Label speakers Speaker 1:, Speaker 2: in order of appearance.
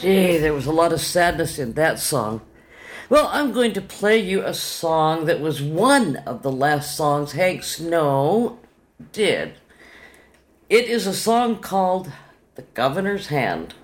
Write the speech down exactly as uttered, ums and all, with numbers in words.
Speaker 1: Gee, there was a lot of sadness in that song. Well, I'm going to play you a song that was one of the last songs Hank Snow did. It is a song called The Governor's Hand.